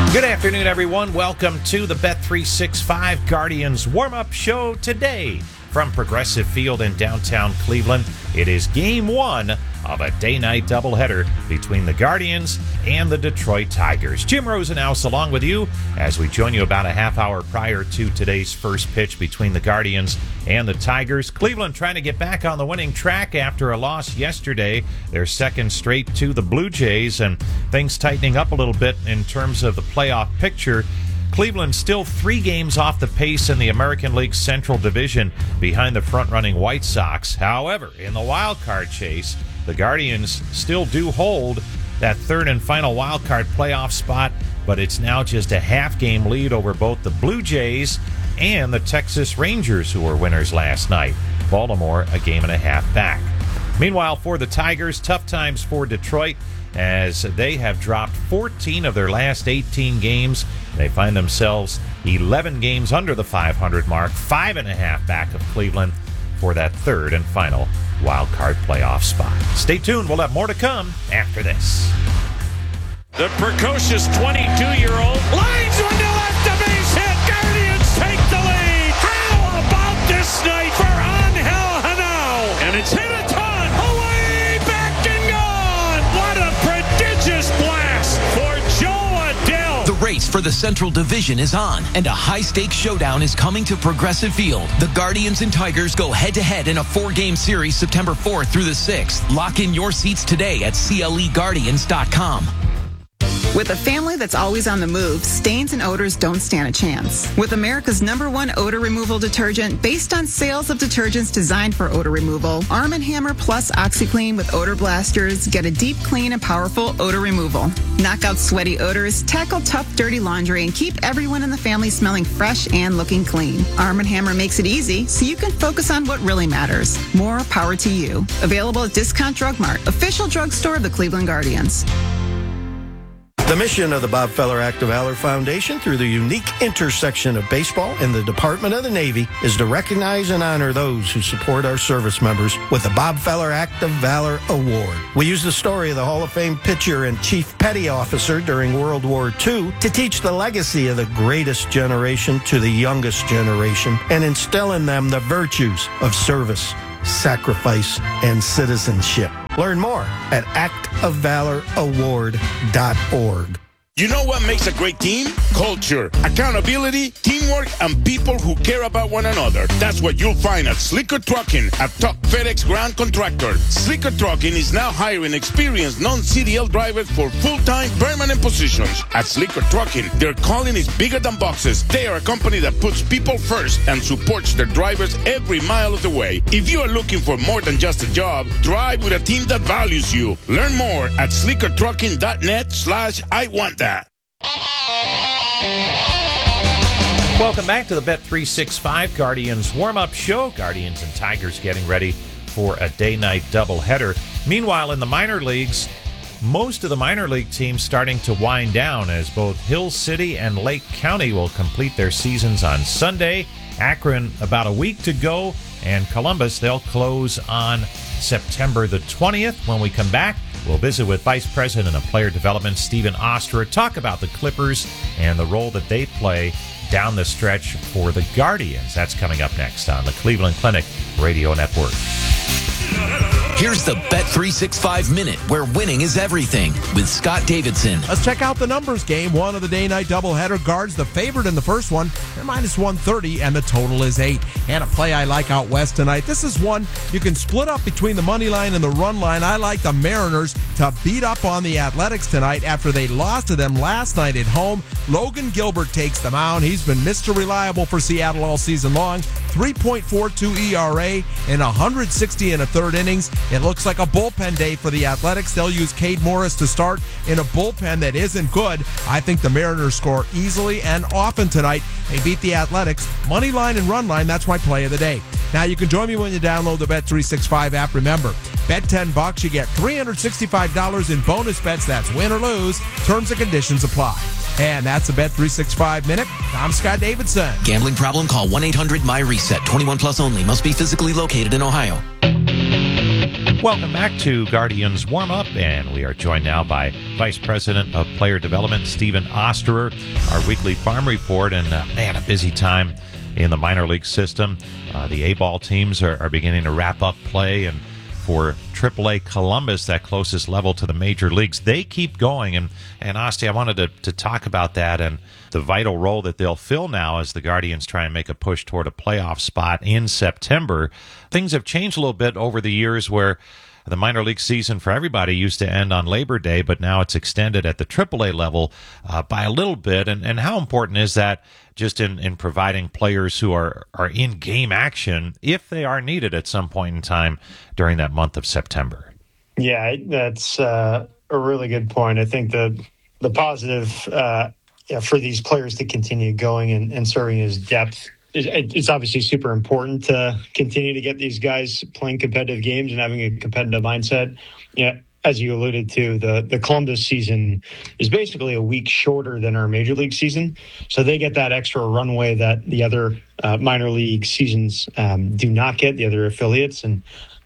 Good afternoon, everyone. Welcome to the Bet365 Guardians warm-up show today from Progressive Field in downtown Cleveland. It is game one of a day-night doubleheader between the Guardians and the Detroit Tigers. Jim Rosenhaus along with you as we join you about a half hour prior to today's first pitch between the Guardians and the Tigers. Cleveland trying to get back on the winning track after a loss yesterday, their second straight to the Blue Jays, and things tightening up a little bit in terms of the playoff picture. Cleveland still 3 games off the pace in the American League Central Division behind the front-running White Sox. However, in the wild card chase, the Guardians still do hold that third and final wild card playoff spot, but it's now just a half-game lead over both the Blue Jays and the Texas Rangers, who were winners last night. Baltimore a game and a half back. Meanwhile, for the Tigers, tough times for Detroit as they have dropped 14 of their last 18 games. They find themselves 11 games under the 500 mark, 5.5 back of Cleveland for that third and final wild card playoff spot. Stay tuned. We'll have more to come after this. The precocious 22-year-old lines one to left, a base hit. Guardians take the lead. How about this night for Angel Hanao? And it's hit a ton. Away, back and gone. What a prodigious blast for Joe Adell. The race for the Central Division is on, and a high-stakes showdown is coming to Progressive Field. The Guardians and Tigers go head-to-head in a 4-game series September 4th through the 6th. Lock in your seats today at CLEGuardians.com. With a family that's always on the move, stains and odors don't stand a chance. With America's #1 odor removal detergent, based on sales of detergents designed for odor removal, Arm & Hammer Plus OxiClean with odor blasters get a deep, clean, and powerful odor removal. Knock out sweaty odors, tackle tough, dirty laundry, and keep everyone in the family smelling fresh and looking clean. Arm & Hammer makes it easy so you can focus on what really matters. More power to you. Available at Discount Drug Mart, official drugstore of the Cleveland Guardians. The mission of the Bob Feller Act of Valor Foundation, through the unique intersection of baseball and the Department of the Navy, is to recognize and honor those who support our service members with the Bob Feller Act of Valor Award. We use the story of the Hall of Fame pitcher and Chief Petty Officer during World War II to teach the legacy of the greatest generation to the youngest generation and instill in them the virtues of service, sacrifice, and citizenship. Learn more at actofvaloraward.org. You know what makes a great team? Culture, accountability, teamwork, and people who care about one another. That's what you'll find at Slicker Trucking, a top FedEx ground contractor. Slicker Trucking is now hiring experienced non-CDL drivers for full-time permanent positions. At Slicker Trucking, their calling is bigger than boxes. They are a company that puts people first and supports their drivers every mile of the way. If you are looking for more than just a job, drive with a team that values you. Learn more at slickertrucking.net/I want that. Welcome back to the Bet365 Guardians warm-up show. Guardians and Tigers getting ready for a day-night doubleheader. Meanwhile, in the minor leagues, most of the minor league teams starting to wind down as both Hill City and Lake County will complete their seasons on Sunday. Akron about a week to go, and Columbus, they'll close on September the 20th. When we come back, we'll visit with Vice President of Player Development Stephen Oster, talk about the Clippers and the role that they play down the stretch for the Guardians. That's coming up next on the Cleveland Clinic Radio Network. Here's the Bet365 Minute, where winning is everything, with Scott Davidson. Let's check out the numbers. Game one of the day-night doubleheader. Guards the favorite in the first one. They're minus 130, and the total is 8. And a play I like out west tonight. This is one you can split up between the money line and the run line. I like the Mariners to beat up on the Athletics tonight after they lost to them last night at home. Logan Gilbert takes the mound. He's been Mr. Reliable for Seattle all season long. 3.42 ERA in 160 and a third innings. It looks like a bullpen day for the Athletics. They'll use Cade Morris to start in a bullpen that isn't good. I think the Mariners score easily and often tonight. They beat the Athletics. Money line and run line, that's my play of the day. Now, you can join me when you download the Bet365 app. Remember, bet $10, you get $365 in bonus bets. That's win or lose. Terms and conditions apply. And that's the Bet365 Minute. I'm Scott Davidson. Gambling problem? Call 1-800-MY-RESET. 21 plus only. Must be physically located in Ohio. Welcome back to Guardians Warm-Up, and we are joined now by Vice President of Player Development, Stephen Osterer, our weekly farm report, and a busy time in the minor league system. The A-ball teams are beginning to wrap up play, and for AAA Columbus, that closest level to the major leagues, they keep going. And Osti, I wanted to talk about that and the vital role that they'll fill now as the Guardians try and make a push toward a playoff spot in September. Things have changed a little bit over the years where the minor league season for everybody used to end on Labor Day, but now it's extended at the AAA level by a little bit. And how important is that just in providing players who are in game action if they are needed at some point in time during that month of September? Yeah, that's a really good point. I think the positive for these players to continue going and serving as depth, it's obviously super important to continue to get these guys playing competitive games and having a competitive mindset. Yeah, as you alluded to, the Columbus season is basically a week shorter than our major league season. So they get that extra runway that the other minor league seasons do not get, the other affiliates. And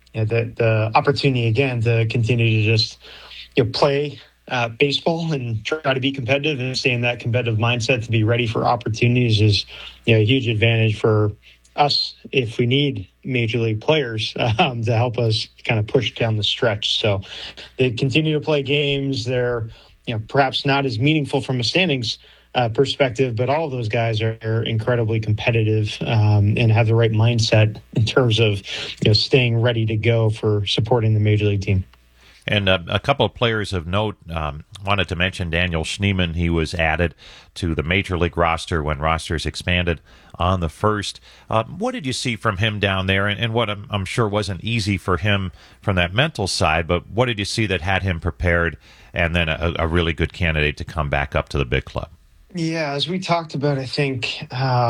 the opportunity, again, to continue to just play baseball and try to be competitive and stay in that competitive mindset to be ready for opportunities is a huge advantage for us if we need major league players to help us kind of push down the stretch. So they continue to play games. They're perhaps not as meaningful from a standings perspective, but all of those guys are incredibly competitive and have the right mindset in terms of staying ready to go for supporting the major league team. And a couple of players of note, wanted to mention Daniel Schneemann. He was added to the Major League roster when rosters expanded on the 1st. What did you see from him down there? And what I'm sure wasn't easy for him from that mental side, but what did you see that had him prepared and then a really good candidate to come back up to the big club? Yeah, as we talked about, I think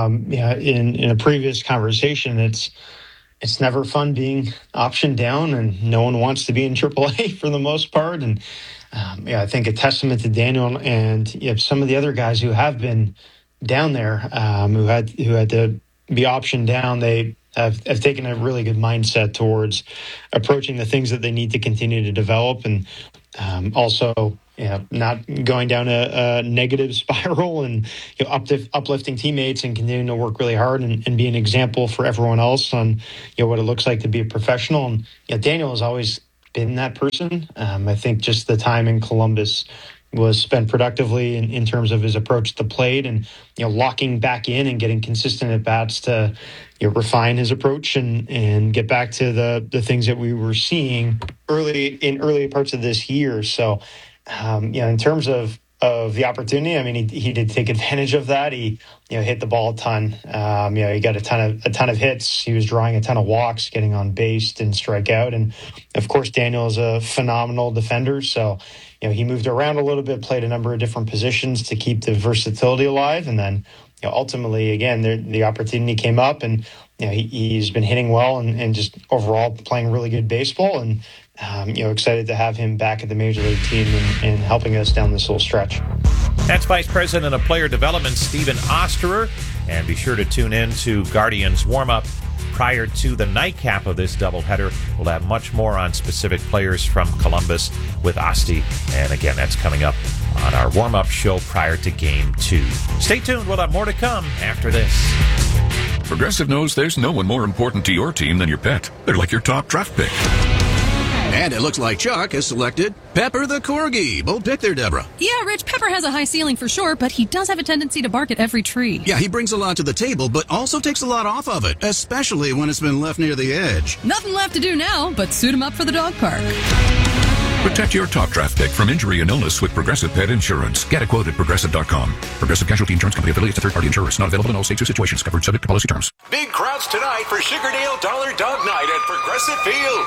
in a previous conversation, it's never fun being optioned down, and no one wants to be in AAA for the most part. And I think a testament to Daniel and some of the other guys who have been down there, who had to be optioned down. They have taken a really good mindset towards approaching the things that they need to continue to develop, and also not going down a negative spiral, and uplifting teammates and continuing to work really hard and be an example for everyone else on what it looks like to be a professional. And Daniel has always been that person. I think just the time in Columbus was spent productively in terms of his approach to the plate and locking back in and getting consistent at bats to refine his approach and get back to the things that we were seeing early parts of this year. So in terms of the opportunity, I mean, he did take advantage of that. He hit the ball a ton. He got a ton of hits. He was drawing a ton of walks, getting on base and strike out. And of course, Daniel is a phenomenal defender. So he moved around a little bit, played a number of different positions to keep the versatility alive. And then ultimately, again, the opportunity came up, and he's been hitting well and just overall playing really good baseball. And excited to have him back at the Major League team and helping us down this little stretch. That's Vice President of Player Development, Stephen Osterer. And be sure to tune in to Guardians Warm-Up prior to the nightcap of this doubleheader. We'll have much more on specific players from Columbus with Osti. And again, that's coming up on our warm-up show prior to Game 2. Stay tuned. We'll have more to come after this. Progressive knows there's no one more important to your team than your pet. They're like your top draft pick. And it looks like Chuck has selected Pepper the Corgi. Bold pick there, Deborah. Yeah, Rich, Pepper has a high ceiling for sure, but he does have a tendency to bark at every tree. Yeah, he brings a lot to the table, but also takes a lot off of it, especially when it's been left near the edge. Nothing left to do now but suit him up for the dog park. Protect your top draft pick from injury and illness with Progressive Pet Insurance. Get a quote at Progressive.com. Progressive Casualty Insurance Company affiliates to third-party insurers. Not available in all states or situations. Covered subject to policy terms. Big crowds tonight for Sugardale Dollar Dog Night at Progressive Field.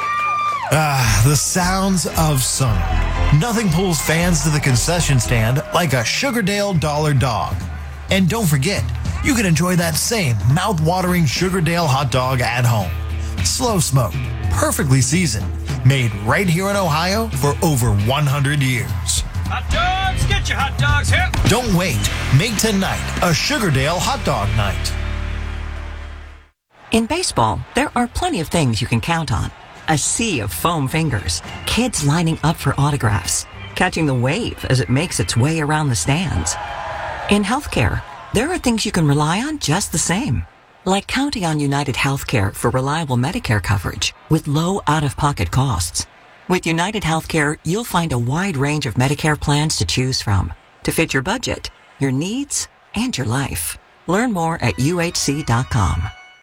The sounds of summer. Nothing pulls fans to the concession stand like a Sugardale Dollar Dog. And don't forget, you can enjoy that same mouth-watering Sugardale hot dog at home. Slow smoked, perfectly seasoned, made right here in Ohio for over 100 years. Hot dogs, get your hot dogs here. Don't wait. Make tonight a Sugardale hot dog night. In baseball, there are plenty of things you can count on. A sea of foam fingers, kids lining up for autographs, catching the wave as it makes its way around the stands. In healthcare, there are things you can rely on just the same, like counting on United Healthcare for reliable Medicare coverage with low out-of-pocket costs. With United Healthcare, you'll find a wide range of Medicare plans to choose from to fit your budget, your needs, and your life. Learn more at uhc.com.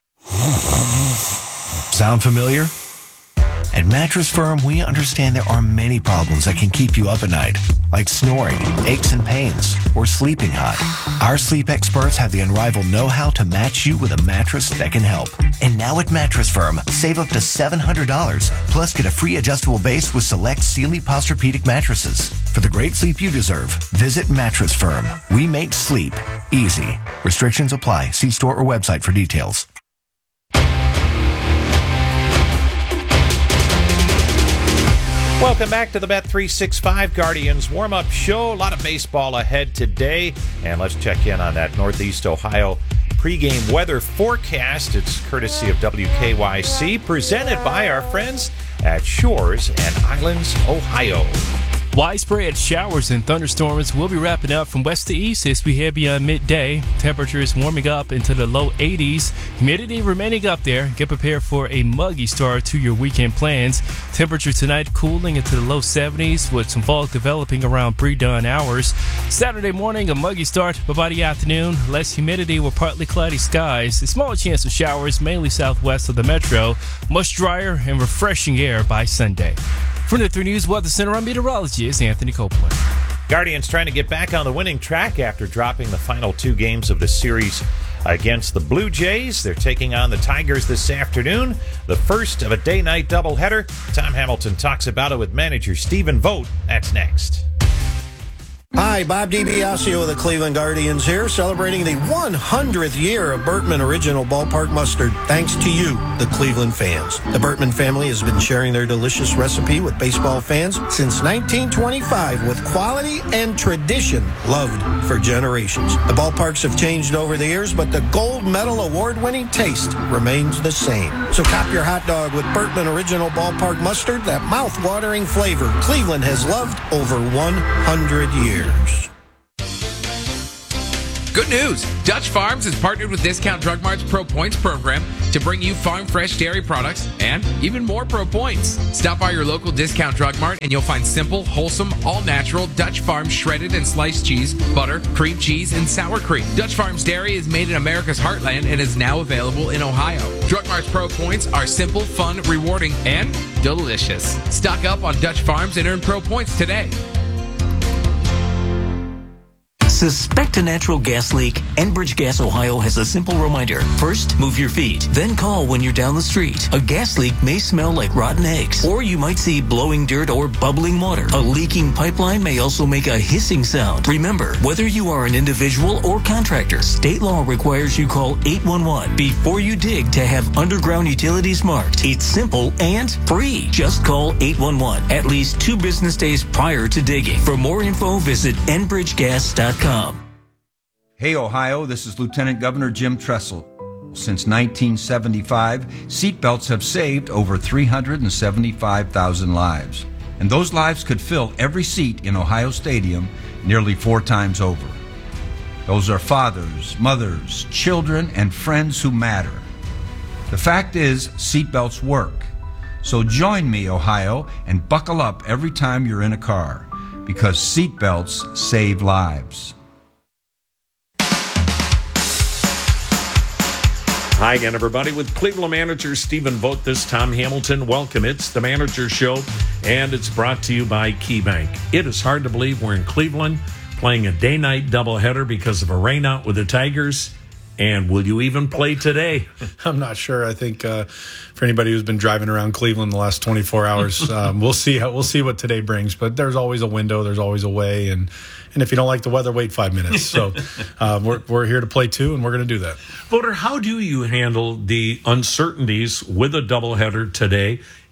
Sound familiar? At Mattress Firm, we understand there are many problems that can keep you up at night, like snoring, aches and pains, or sleeping hot. Our sleep experts have the unrivaled know-how to match you with a mattress that can help. And now at Mattress Firm, save up to $700, plus get a free adjustable base with select Sealy Posturepedic mattresses. For the great sleep you deserve, visit Mattress Firm. We make sleep easy. Restrictions apply. See store or website for details. Welcome back to the Bet365 Guardians warm-up show. A lot of baseball ahead today. And let's check in on that Northeast Ohio pregame weather forecast. It's courtesy of WKYC, presented by our friends at Shores and Islands, Ohio. Widespread showers and thunderstorms will be wrapping up from west to east as we head beyond midday. Temperatures warming up into the low 80s. Humidity remaining up there. Get prepared for a muggy start to your weekend plans. Temperature tonight cooling into the low 70s with some fog developing around pre-dawn hours. Saturday morning, a muggy start, but by the afternoon, less humidity with partly cloudy skies. A small chance of showers, mainly southwest of the metro. Much drier and refreshing air by Sunday. From the 3 News Weather Center, I'm meteorologist Anthony Copeland. Guardians trying to get back on the winning track after dropping the final 2 games of the series against the Blue Jays. They're taking on the Tigers this afternoon, the first of a day-night doubleheader. Tom Hamilton talks about it with manager Stephen Vogt. That's next. Hi, Bob DiBiasio of the Cleveland Guardians here, celebrating the 100th year of Bertman Original Ballpark Mustard, thanks to you, the Cleveland fans. The Bertman family has been sharing their delicious recipe with baseball fans since 1925 with quality and tradition loved for generations. The ballparks have changed over the years, but the gold medal award-winning taste remains the same. So cop your hot dog with Bertman Original Ballpark Mustard, that mouth-watering flavor Cleveland has loved over 100 years. Good news! Dutch Farms has partnered with Discount Drug Mart's Pro Points program to bring you farm fresh dairy products and even more Pro Points. Stop by your local Discount Drug Mart and you'll find simple, wholesome, all-natural Dutch Farms shredded and sliced cheese, butter, cream cheese, and sour cream. Dutch Farms Dairy is made in America's heartland and is now available in Ohio. Drug Mart's Pro Points are simple, fun, rewarding, and delicious. Stock up on Dutch Farms and earn Pro Points today. Suspect a natural gas leak? Enbridge Gas Ohio has a simple reminder. First, move your feet. Then call when you're down the street. A gas leak may smell like rotten eggs, or you might see blowing dirt or bubbling water. A leaking pipeline may also make a hissing sound. Remember, whether you are an individual or contractor, state law requires you call 811 before you dig to have underground utilities marked. It's simple and free. Just call 811 at least 2 business days prior to digging. For more info, visit enbridgegas.com. Hey, Ohio, this is Lieutenant Governor Jim Tressel. Since 1975, seatbelts have saved over 375,000 lives. And those lives could fill every seat in Ohio Stadium nearly 4 times over. Those are fathers, mothers, children, and friends who matter. The fact is, seatbelts work. So join me, Ohio, and buckle up every time you're in a car, because seatbelts save lives. Hi again, everybody. With Cleveland manager Stephen Vogt, this Tom Hamilton. Welcome. It's the Manager Show, and it's brought to you by KeyBank. It is hard to believe we're in Cleveland playing a day-night doubleheader because of a rainout with the Tigers. And will you even play today? I'm not sure. I think for anybody who's been driving around Cleveland the last 24 hours, we'll see what today brings. But there's always a window. There's always a way. And if you don't like the weather, wait 5 minutes. So we're here to play too, and we're going to do that. Voter, how do you handle the uncertainties with a doubleheader today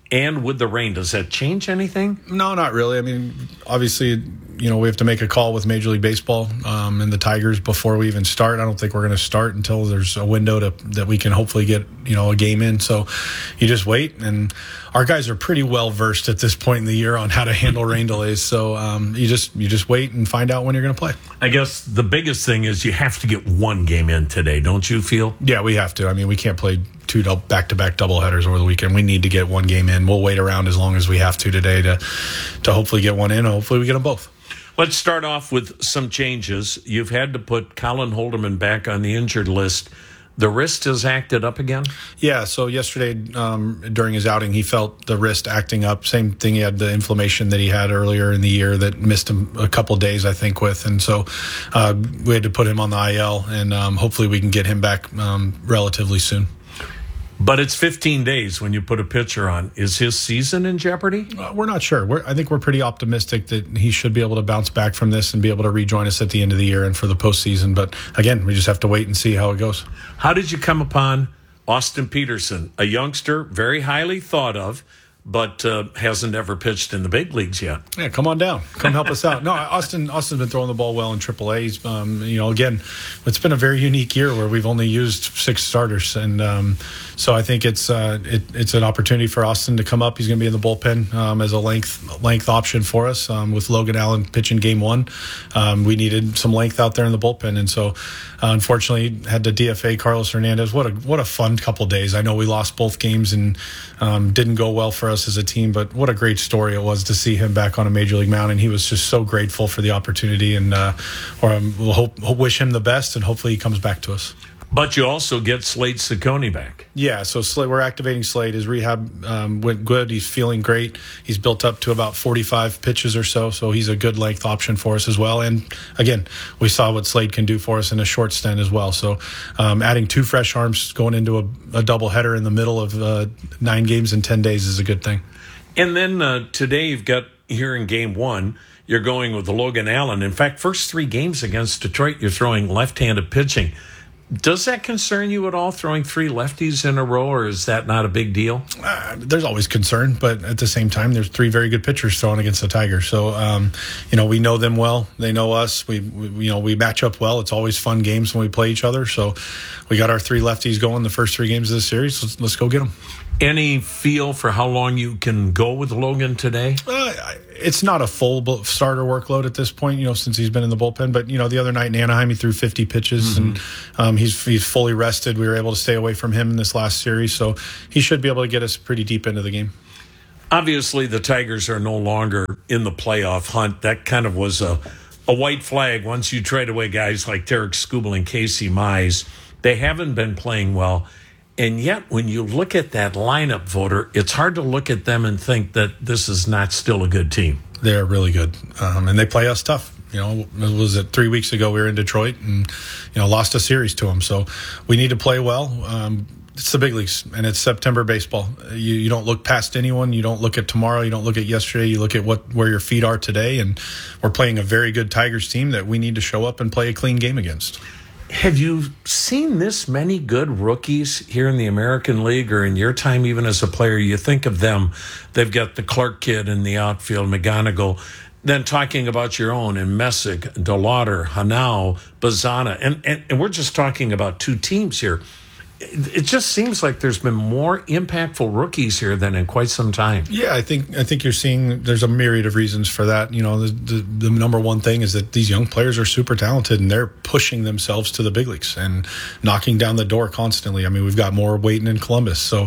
and with the rain, does that change anything? No, not really. I mean, obviously, we have to make a call with Major League Baseball and the Tigers before we even start. I don't think we're going to start until there's a window that we can hopefully get, a game in. So you just wait. And our guys are pretty well versed at this point in the year on how to handle rain delays. So you just wait and find out when you're going to play. I guess the biggest thing is you have to get one game in today, don't you feel? Yeah, we have to. I mean, we can't play two back-to-back doubleheaders over the weekend. We need to get one game in. We'll wait around as long as we have to today to hopefully get one in. Hopefully we get them both. Let's start off with some changes. You've had to put Colin Holderman back on the injured list. The wrist has acted up again? Yeah, so yesterday during his outing, he felt the wrist acting up. Same thing, he had the inflammation that he had earlier in the year that missed him a couple days, I think, with. And so we had to put him on the IL, and hopefully we can get him back relatively soon. But it's 15 days when you put a pitcher on. Is his season in jeopardy? We're not sure. I think we're pretty optimistic that he should be able to bounce back from this and be able to rejoin us at the end of the year and for the postseason. But again, we just have to wait and see how it goes. How did you come upon Austin Peterson, a youngster, very highly thought of, but hasn't ever pitched in the big leagues yet? Yeah, come on down. Come help us out. No, Austin's been throwing the ball well in AAA. He's, again, it's been a very unique year where we've only used 6 starters, and so I think it's an opportunity for Austin to come up. He's going to be in the bullpen as a length option for us. With Logan Allen pitching game 1, we needed some length out there in the bullpen, and so unfortunately had to DFA Carlos Hernandez. What a fun couple days. I know we lost both games and didn't go well for us as a team, but what a great story it was to see him back on a major league mound, and he was just so grateful for the opportunity, and we'll wish him the best, and hopefully he comes back to us. But you also get Slade Ciccone back. Yeah, so we're activating Slade. His rehab went good. He's feeling great. He's built up to about 45 pitches or so he's a good length option for us as well. And again, we saw what Slade can do for us in a short stint as well. So adding 2 fresh arms going into a doubleheader in the middle of 9 games in 10 days is a good thing. And then today you've got, here in game 1, you're going with Logan Allen. In fact, first 3 games against Detroit, you're throwing left-handed pitching. Does that concern you at all, throwing 3 lefties in a row, or is that not a big deal? There's always concern, but at the same time, there's 3 very good pitchers throwing against the Tigers. So, we know them well. They know us. We match up well. It's always fun games when we play each other. So we got our 3 lefties going the first 3 games of the series. Let's go get them. Any feel for how long you can go with Logan today? It's not a full starter workload at this point, since he's been in the bullpen. But, the other night in Anaheim, he threw 50 pitches, and he's fully rested. We were able to stay away from him in this last series, so he should be able to get us pretty deep into the game. Obviously, the Tigers are no longer in the playoff hunt. That kind of was a white flag once you trade away guys like Tarik Skubal and Casey Mize. They haven't been playing well. And yet, when you look at that lineup, Voter, it's hard to look at them and think that this is not still a good team. They're really good, and they play us tough. Was it 3 weeks ago we were in Detroit and, lost a series to them. So we need to play well. It's the big leagues, and it's September baseball. You don't look past anyone. You don't look at tomorrow. You don't look at yesterday. You look at where your feet are today, and we're playing a very good Tigers team that we need to show up and play a clean game against. Have you seen this many good rookies here in the American League, or in your time even as a player? You think of them. They've got the Clark kid in the outfield, McGonigal. Then talking about your own, and Messick, DeLauder, Hanau, Bazana. And we're just talking about 2 teams here. It just seems like there's been more impactful rookies here than in quite some time. Yeah, I think you're seeing there's a myriad of reasons for that. The number one thing is that these young players are super talented, and they're pushing themselves to the big leagues and knocking down the door constantly. I mean, we've got more waiting in Columbus. So,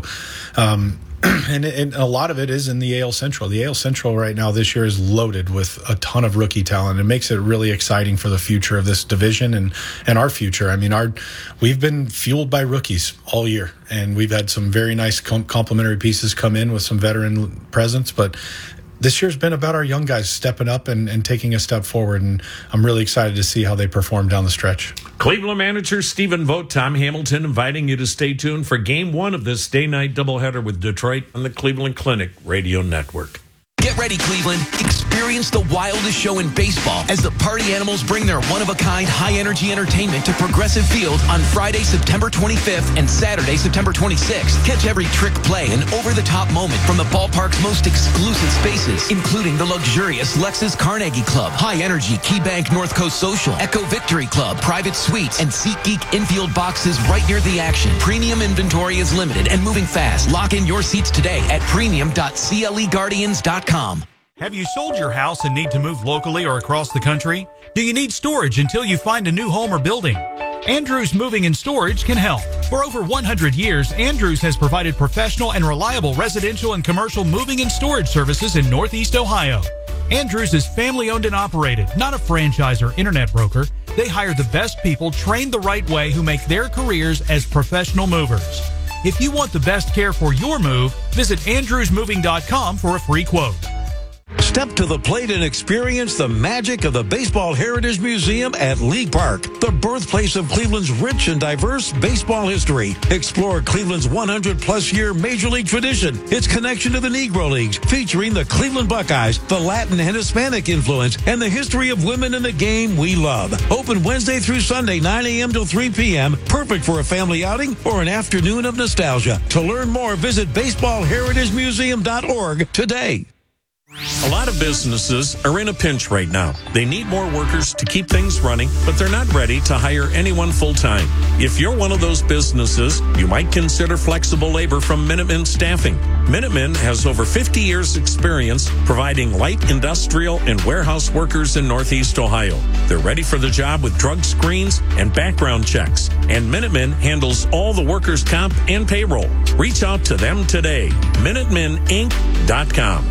and a lot of it is in the AL Central. The AL Central right now this year is loaded with a ton of rookie talent. It makes it really exciting for the future of this division and our future. I mean, we've been fueled by rookies all year, and we've had some very nice complementary pieces come in with some veteran presence, but this year's been about our young guys stepping up and taking a step forward, and I'm really excited to see how they perform down the stretch. Cleveland manager Stephen Vogt, Tom Hamilton, inviting you to stay tuned for Game 1 of this day-night doubleheader with Detroit on the Cleveland Clinic Radio Network. Get ready, Cleveland. Experience the wildest show in baseball as the Party Animals bring their one-of-a-kind high-energy entertainment to Progressive Field on Friday, September 25th and Saturday, September 26th. Catch every trick play and over-the-top moment from the ballpark's most exclusive spaces, including the luxurious Lexus Carnegie Club, high-energy KeyBank North Coast Social, Echo Victory Club, private suites, and SeatGeek infield boxes right near the action. Premium inventory is limited and moving fast. Lock in your seats today at premium.cleguardians.com. Have you sold your house and need to move locally or across the country? Do you need storage until you find a new home or building? Andrews Moving and Storage can help. For over 100 years, Andrews has provided professional and reliable residential and commercial moving and storage services in Northeast Ohio. Andrews is family-owned and operated, not a franchise or internet broker. They hire the best people trained the right way who make their careers as professional movers. If you want the best care for your move, visit andrewsmoving.com for a free quote. Step to the plate and experience the magic of the Baseball Heritage Museum at League Park, the birthplace of Cleveland's rich and diverse baseball history. Explore Cleveland's 100-plus-year Major League tradition, its connection to the Negro Leagues, featuring the Cleveland Buckeyes, the Latin and Hispanic influence, and the history of women in the game we love. Open Wednesday through Sunday, 9 a.m. till 3 p.m., perfect for a family outing or an afternoon of nostalgia. To learn more, visit baseballheritagemuseum.org today. A lot of businesses are in a pinch right now. They need more workers to keep things running, but they're not ready to hire anyone full-time. If you're one of those businesses, you might consider flexible labor from Minuteman Staffing. Minuteman has over 50 years' experience providing light industrial and warehouse workers in Northeast Ohio. They're ready for the job with drug screens and background checks. And Minuteman handles all the workers' comp and payroll. Reach out to them today. MinutemenInc.com.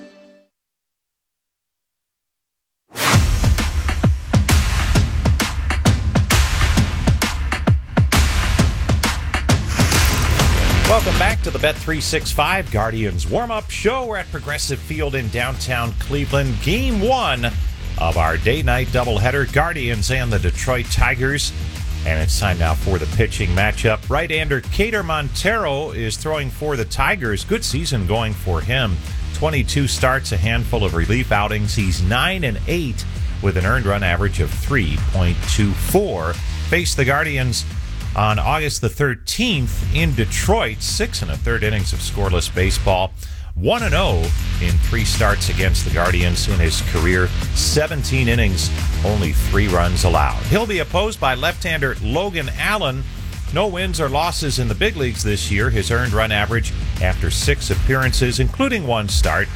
Welcome back to the Bet365 Guardians warm-up show. We're at Progressive Field in downtown Cleveland. Game 1 of our day-night doubleheader, Guardians and the Detroit Tigers. And it's time now for the pitching matchup. Right-hander Kader Montero is throwing for the Tigers. Good season going for him. 22 starts, a handful of relief outings. He's 9-8 with an earned run average of 3.24. Face the Guardians on August the 13th in Detroit. 6 1/3 innings of scoreless baseball. 1-0 in 3 starts against the Guardians in his career. 17 innings, only 3 runs allowed. He'll be opposed by left-hander Logan Allen. No wins or losses in the big leagues this year. His earned run average after 6 appearances, including 1 start,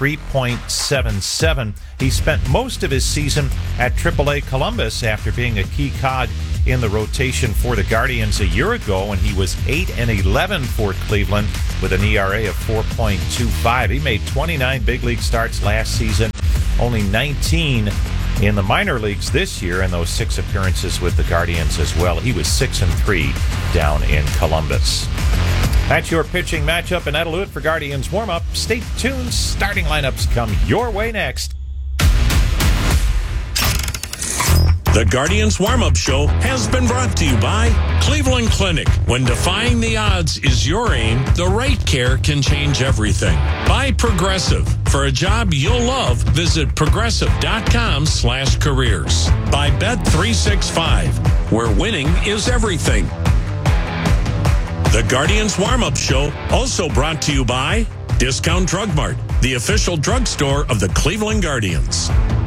3.77. He spent most of his season at AAA Columbus after being a key cog in the rotation for the Guardians a year ago when he was 8-11 for Cleveland with an ERA of 4.25. He made 29 big league starts last season, only 19 in the minor leagues this year, and those 6 appearances with the Guardians as well. He was 6-3 down in Columbus. That's your pitching matchup, and that'll do it for Guardians warm-up. Stay tuned. Starting lineups come your way next. The Guardians Warm-Up Show has been brought to you by Cleveland Clinic. When defying the odds is your aim, the right care can change everything. By Progressive. For a job you'll love, visit progressive.com/careers. By Bet365, where winning is everything. The Guardians Warm-Up Show, also brought to you by Discount Drug Mart, the official drugstore of the Cleveland Guardians.